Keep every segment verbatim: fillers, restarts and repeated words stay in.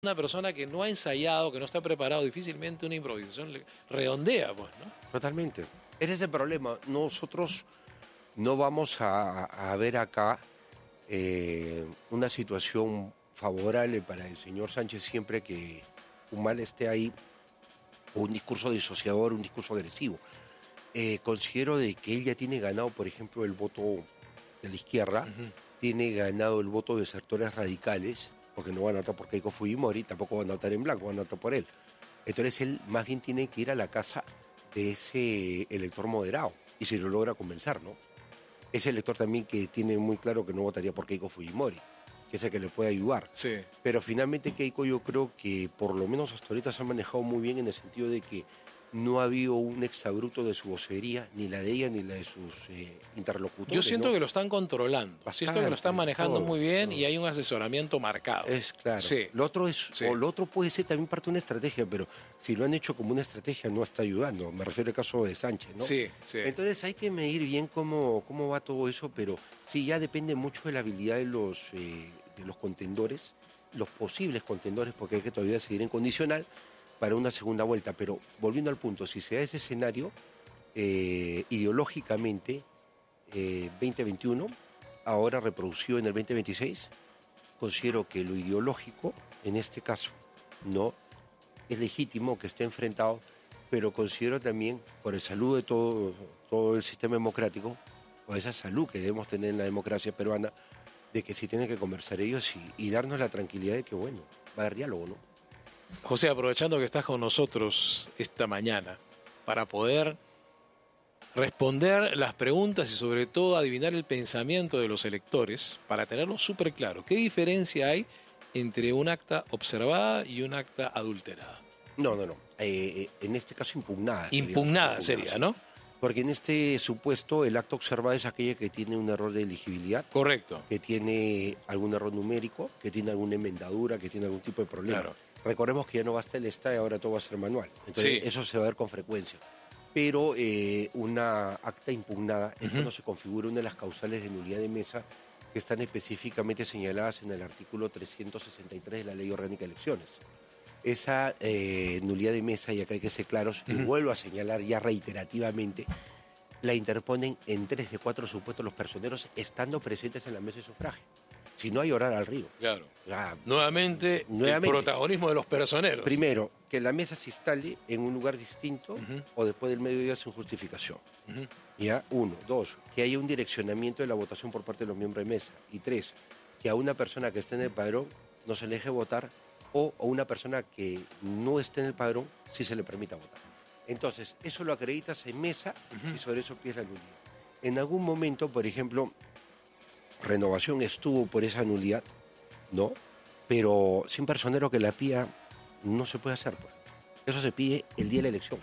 Una persona que no ha ensayado, que no está preparado, difícilmente una improvisación le redondea, pues, ¿no? Totalmente. Ese es el problema. Nosotros no vamos a, a ver acá eh, una situación favorable para el señor Sánchez siempre que Humala esté ahí, o un discurso disociador, un discurso agresivo. Eh, considero de que él ya tiene ganado, por ejemplo, el voto de la izquierda, uh-huh. tiene ganado el voto de sectores radicales, porque no van a votar por Keiko Fujimori, tampoco van a votar en blanco, van a votar por él. Entonces él más bien tiene que ir a la casa de ese elector moderado, y si lo logra convencer, ¿no? Ese elector también que tiene muy claro que no votaría por Keiko Fujimori, que es el que le puede ayudar. Sí. Pero finalmente Keiko yo creo que por lo menos hasta ahorita se ha manejado muy bien en el sentido de que no ha habido un exabrupto de su vocería, ni la de ella, ni la de sus eh, interlocutores. Yo siento ¿no? que lo están controlando. Bastante, siento que lo están manejando todo, muy bien todo. Y hay un asesoramiento marcado. Es claro. Sí. Lo otro es, sí. o lo otro puede ser también parte de una estrategia, pero si lo han hecho como una estrategia no está ayudando. Me refiero al caso de Sánchez, ¿no? Sí, sí. Entonces hay que medir bien cómo, cómo va todo eso, pero sí ya depende mucho de la habilidad de los, eh, de los contendores, los posibles contendores, porque hay que todavía seguir en condicional para una segunda vuelta. Pero volviendo al punto, si se da ese escenario, eh, ideológicamente, eh, veinte veintiuno, ahora reproducido en el veinte veintiséis, considero que lo ideológico, en este caso, no es legítimo que esté enfrentado, pero considero también, por el salud de todo, todo el sistema democrático, por esa salud que debemos tener en la democracia peruana, de que sí tienen que conversar ellos y, y darnos la tranquilidad de que, bueno, va a haber diálogo, ¿no? José, aprovechando que estás con nosotros esta mañana para poder responder las preguntas y sobre todo adivinar el pensamiento de los electores, para tenerlo súper claro, ¿qué diferencia hay entre un acta observada y un acta adulterada? No, no, no. Eh, en este caso impugnada. Impugnada sería, sería, ¿no? Porque en este supuesto el acta observada es aquella que tiene un error de elegibilidad. Correcto. Que tiene algún error numérico, que tiene alguna enmendadura, que tiene algún tipo de problema. Claro. Recordemos que ya no basta el ESTA y ahora todo va a ser manual. Entonces sí. eso se va a ver con frecuencia. Pero eh, una acta impugnada es uh-huh. cuando se configura una de las causales de nulidad de mesa que están específicamente señaladas en el artículo trescientos sesenta y tres de la Ley Orgánica de Elecciones. Esa eh, nulidad de mesa, y acá hay que ser claros, uh-huh. y vuelvo a señalar ya reiterativamente, la interponen en tres de cuatro supuestos los personeros estando presentes en la mesa de sufragio. Si no hay orar al río. Claro. Ah, nuevamente, nuevamente, el protagonismo de los personeros. Primero, que la mesa se instale en un lugar distinto uh-huh. o después del mediodía sin justificación. Uh-huh. Ya, uno. Dos, que haya un direccionamiento de la votación por parte de los miembros de mesa. Y tres, que a una persona que esté en el padrón no se le deje votar o a una persona que no esté en el padrón sí se le permita votar. Entonces, eso lo acreditas en mesa uh-huh. y sobre eso pides la nulidad. En algún momento, por ejemplo, Renovación estuvo por esa nulidad, ¿no? Pero sin personero que la pida no se puede hacer, pues. Eso se pide el día de la elección.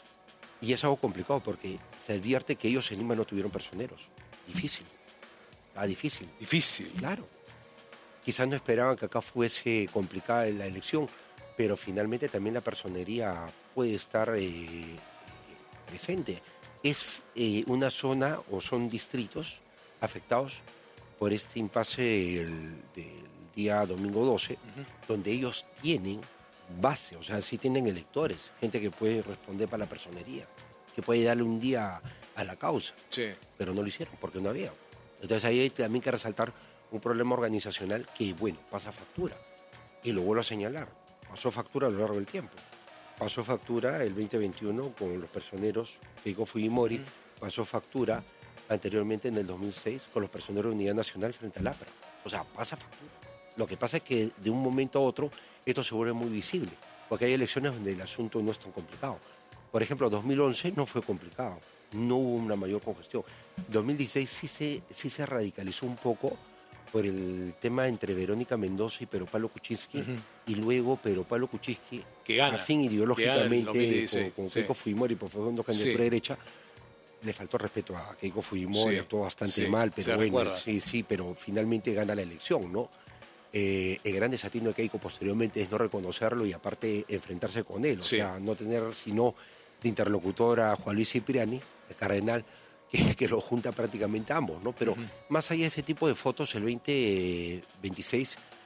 Y es algo complicado porque se advierte que ellos en Lima no tuvieron personeros. Difícil. Ah, difícil. Difícil. Claro. Quizás no esperaban que acá fuese complicada la elección, pero finalmente también la personería puede estar eh, presente. Es eh, una zona o son distritos afectados por este impasse del, del día domingo doce, uh-huh. donde ellos tienen base, o sea, sí tienen electores, gente que puede responder para la personería, que puede darle un día a la causa, sí. pero no lo hicieron porque no había. Entonces ahí hay también que resaltar un problema organizacional que, bueno, pasa factura, y lo vuelvo a señalar, pasó factura a lo largo del tiempo. Pasó factura el veinte veintiuno con los personeros Keiko Fujimori, uh-huh. pasó factura anteriormente en el dos mil seis con los personeros de Unidad Nacional frente al APRA. O sea, pasa factura. Lo que pasa es que de un momento a otro esto se vuelve muy visible, porque hay elecciones donde el asunto no es tan complicado. Por ejemplo, dos mil once no fue complicado, no hubo una mayor congestión. dos mil dieciséis sí se, sí se radicalizó un poco por el tema entre Verónica Mendoza y Pedro Pablo Kuczynski, uh-huh. y luego Pedro Pablo Kuczynski, que gana, al fin ideológicamente, con, con sí. Keiko Fujimori, por favor, candidatura sí. derecha, le faltó respeto a Keiko Fujimori, sí, actuó bastante sí, mal, pero bueno, recuerda. sí, sí, pero finalmente gana la elección, ¿no? Eh, el gran desatino de Keiko posteriormente es no reconocerlo y aparte enfrentarse con él, o sí. sea, no tener sino de interlocutor a Juan Luis Cipriani, el cardenal, que, que lo junta prácticamente a ambos, ¿no? Pero uh-huh. más allá de ese tipo de fotos, el veinte veintiséis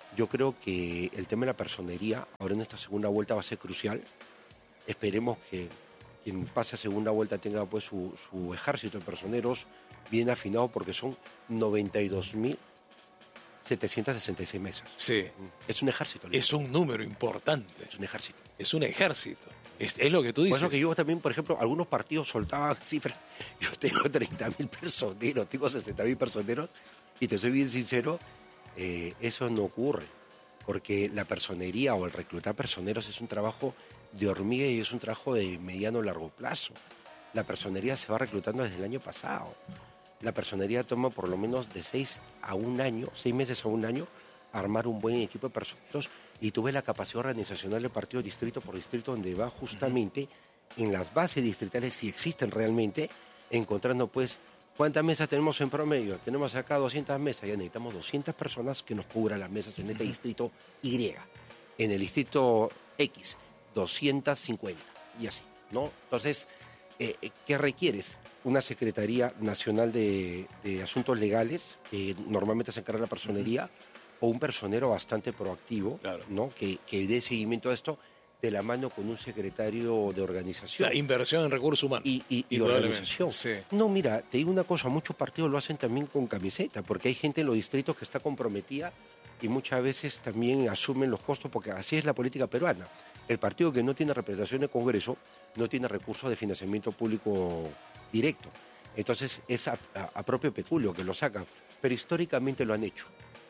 Yo creo que el tema de la personería ahora en esta segunda vuelta va a ser crucial. Esperemos que quien pase a segunda vuelta tenga pues su, su ejército de personeros bien afinado, porque son noventa y dos mil setecientas sesenta y seis mesas. Sí. Es un ejército. Es un número importante. Es un ejército. Es un ejército. Es, es lo que tú dices. Por eso que yo también, por ejemplo, algunos partidos soltaban cifras. Yo tengo treinta mil personeros, tengo sesenta mil personeros, y te soy bien sincero, eh, eso no ocurre. Porque la personería o el reclutar personeros es un trabajo de hormiga y es un trabajo de mediano o largo plazo. La personería se va reclutando desde el año pasado. La personería toma por lo menos de seis a un año, seis meses a un año, armar un buen equipo de personeros, y tú ves la capacidad organizacional del partido distrito por distrito, donde va justamente uh-huh. en las bases distritales, si existen realmente, encontrando pues cuántas mesas tenemos en promedio. Tenemos acá doscientas mesas, ya necesitamos doscientas personas que nos cubran las mesas en este uh-huh. distrito Y. En el distrito X, doscientas cincuenta, y así, ¿no? Entonces, eh, ¿qué requieres? Una Secretaría Nacional de, de Asuntos Legales, que normalmente se encarga de la personería, uh-huh. o un personero bastante proactivo, claro. ¿no? que, que dé seguimiento a esto de la mano con un secretario de organización. O sea, inversión en recursos humanos. Y, y, y organización. Sí. No, mira, te digo una cosa, muchos partidos lo hacen también con camiseta, porque hay gente en los distritos que está comprometida y muchas veces también asumen los costos, porque así es la política peruana. El partido que no tiene representación en el Congreso no tiene recursos de financiamiento público directo. Entonces es a, a, a propio peculio que lo sacan, pero históricamente lo han hecho.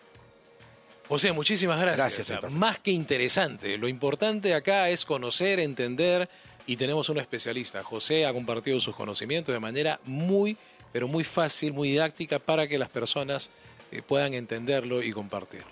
José, muchísimas gracias. Gracias, o sea, más que interesante. Lo importante acá es conocer, entender, y tenemos un especialista. José ha compartido sus conocimientos de manera muy, pero muy fácil, muy didáctica, para que las personas eh, puedan entenderlo y compartirlo.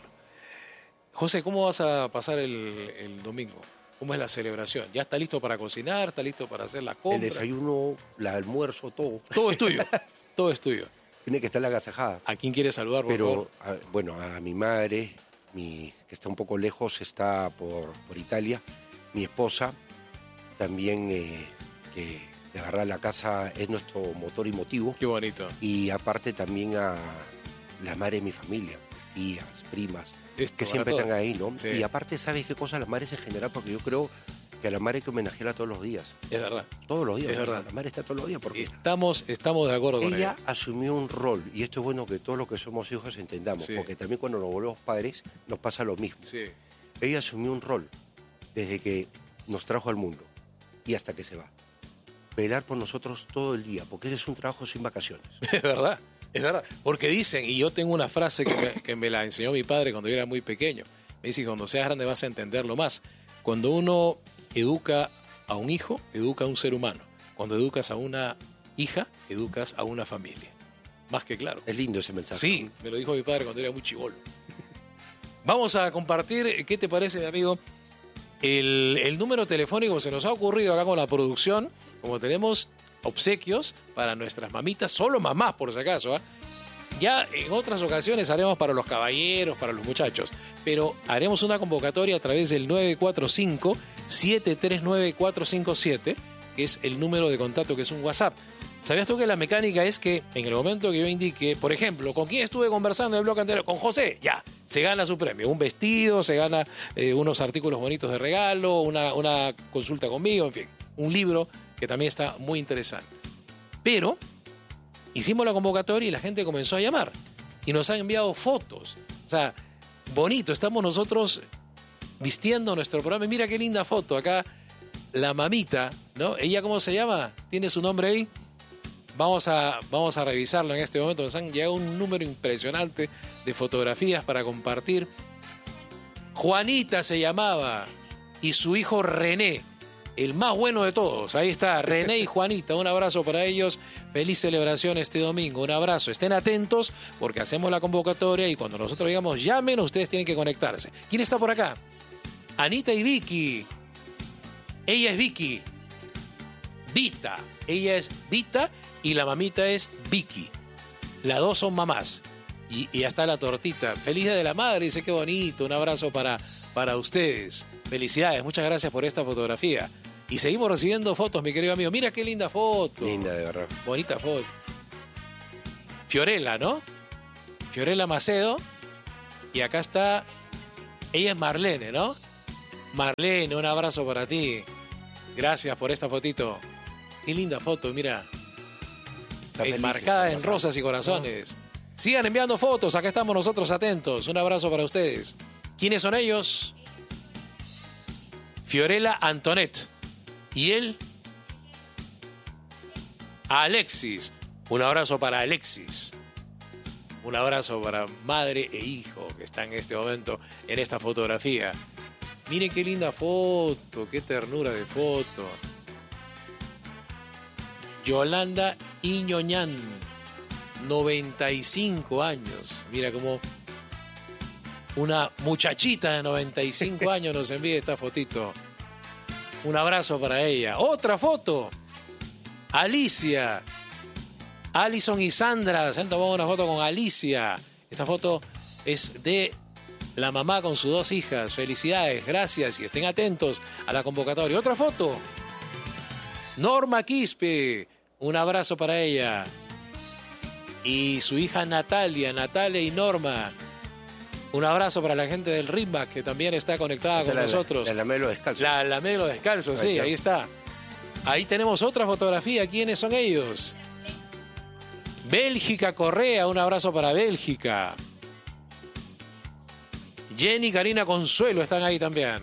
José, ¿cómo vas a pasar el, el domingo? ¿Cómo es la celebración? ¿Ya está listo para cocinar? ¿Está listo para hacer la compra? El desayuno, el almuerzo, todo. Todo es tuyo. Todo es tuyo. Tiene que estar la agasajada. ¿A quién quieres saludar, por Pero, favor? a, bueno, a mi madre, mi, que está un poco lejos, está por, por Italia. Mi esposa, también, eh, que de agarrar la casa es nuestro motor y motivo. Qué bonito. Y aparte también a la madre de mi familia, mis tías, primas, Esto, que siempre están ahí, ¿no? Sí. Y aparte, ¿sabes qué cosa? Las madres en general, porque yo creo que a la madre hay que homenajearla todos los días. Es verdad. Todos los días. Es verdad. La madre está todos los días. Porque estamos, estamos de acuerdo con ella. Ella asumió un rol, y esto es bueno que todos los que somos hijos entendamos, sí. porque también cuando nos volvemos padres nos pasa lo mismo. Sí. Ella asumió un rol desde que nos trajo al mundo y hasta que se va. Velar por nosotros todo el día, porque ese es un trabajo sin vacaciones. Es verdad. Es verdad, porque dicen, y yo tengo una frase que me, que me la enseñó mi padre cuando yo era muy pequeño, me dice que cuando seas grande vas a entenderlo más. Cuando uno educa a un hijo, educa a un ser humano. Cuando educas a una hija, educas a una familia. Más que claro. Es lindo ese mensaje. Sí, me lo dijo mi padre cuando era muy chibolo. Vamos a compartir, ¿qué te parece, mi amigo? El, el número telefónico se nos ha ocurrido acá con la producción, como tenemos obsequios para nuestras mamitas, solo mamás por si acaso, ¿eh? Ya en otras ocasiones haremos para los caballeros, para los muchachos, pero haremos una convocatoria a través del nueve cuatro cinco, siete tres nueve, cuatro cinco siete, que es el número de contacto, que es un WhatsApp. ¿Sabías tú que la mecánica es que en el momento que yo indique, por ejemplo, ¿con quién estuve conversando en el bloque anterior? Con José, ya, se gana su premio. Un vestido, se gana eh, unos artículos bonitos de regalo, una, una consulta conmigo, en fin, un libro que también está muy interesante. Pero hicimos la convocatoria y la gente comenzó a llamar y nos ha enviado fotos. O sea, bonito, estamos nosotros vistiendo nuestro programa. Y mira qué linda foto acá, la mamita, ¿no? ¿Ella cómo se llama? ¿Tiene su nombre ahí? Vamos a, vamos a revisarlo en este momento. Nos han llegado un número impresionante de fotografías para compartir. Juanita se llamaba y su hijo René, el más bueno de todos. Ahí está, René y Juanita. Un abrazo para ellos. Feliz celebración este domingo. Un abrazo. Estén atentos porque hacemos la convocatoria y cuando nosotros digamos llamen, ustedes tienen que conectarse. ¿Quién está por acá? Anita y Vicky. Ella es Vicky. Vita. Ella es Vita y la mamita es Vicky. Las dos son mamás. Y, y ya está la tortita. Feliz Día de la Madre. Dice qué bonito. Un abrazo para, para ustedes. Felicidades. Muchas gracias por esta fotografía. Y seguimos recibiendo fotos, mi querido amigo. Mira qué linda foto. Linda, de verdad. Bonita foto. Fiorella, ¿no? Fiorella Macedo. Y acá está Ella es Marlene, ¿no? Marlene, un abrazo para ti. Gracias por esta fotito. Qué linda foto, mira. Enmarcada en rosas y corazones. Sigan enviando fotos, acá estamos nosotros atentos. Un abrazo para ustedes. ¿Quiénes son ellos? Fiorella Antonet. ¿Y él? Alexis. Un abrazo para Alexis. Un abrazo para madre e hijo que están en este momento en esta fotografía. Miren qué linda foto, qué ternura de foto. Yolanda Iñoñán, noventa y cinco años. Mira cómo una muchachita de noventa y cinco años nos envía esta fotito. Un abrazo para ella. Otra foto. Alicia. Alison y Sandra se han tomado una foto con Alicia. Esta foto es de la mamá con sus dos hijas. Felicidades, gracias y estén atentos a la convocatoria. Otra foto. Norma Quispe. Un abrazo para ella. Y su hija Natalia, Natalia y Norma. Un abrazo para la gente del Ritmac que también está conectada con la, nosotros. La Lamelo Descalzo. La Lamelo Descalzo, sí, ahí está. Ahí tenemos otra fotografía. ¿Quiénes son ellos? Bélgica Correa, un abrazo para Bélgica. Jenny, Karina Consuelo están ahí también.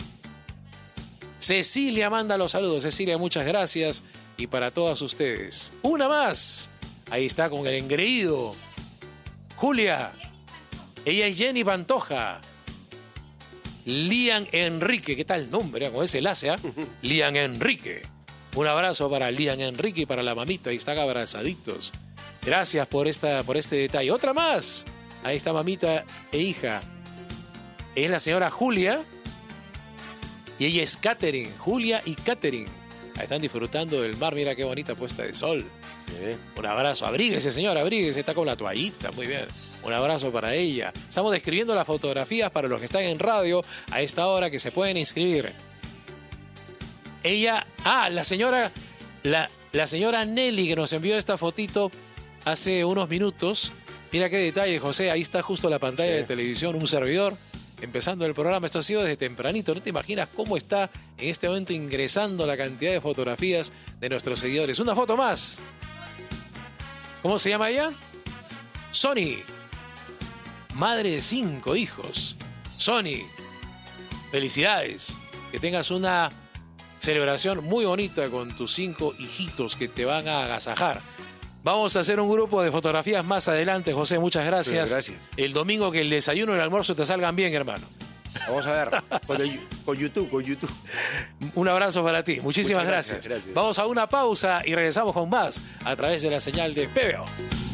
Cecilia manda los saludos. Cecilia, muchas gracias. Y para todas ustedes. Una más. Ahí está con el engreído. Julia. Ella es Jenny Pantoja. Lian Enrique. ¿Qué tal nombre? Con ese enlace, ¿eh? Lian Enrique. Un abrazo para Lian Enrique y para la mamita. Ahí están abrazaditos. Gracias por, esta, por este detalle. Otra más. Ahí está mamita e hija. Es la señora Julia. Y ella es Catherine. Julia y Catherine. Ahí están disfrutando del mar. Mira qué bonita puesta de sol. Sí. Un abrazo. Abríguese, señor. Abríguese. Está con la toallita. Muy bien. Un abrazo para ella. Estamos describiendo las fotografías para los que están en radio a esta hora que se pueden inscribir. Ella... Ah, la señora... La, la señora Nelly que nos envió esta fotito hace unos minutos. Mira qué detalle, José. Ahí está justo la pantalla sí. de televisión. Un servidor empezando el programa. Esto ha sido desde tempranito. No te imaginas cómo está en este momento ingresando la cantidad de fotografías de nuestros seguidores. Una foto más. ¿Cómo se llama ella? Sony. Madre de cinco hijos. Sony. Felicidades. Que tengas una celebración muy bonita con tus cinco hijitos que te van a agasajar. Vamos a hacer un grupo de fotografías más adelante, José. Muchas gracias. Sí, gracias. El domingo que el desayuno y el almuerzo te salgan bien, hermano. Vamos a ver. Con, el, con YouTube, con YouTube. Un abrazo para ti. Muchísimas gracias. gracias. gracias. Vamos a una pausa y regresamos con más a través de la señal de P B O.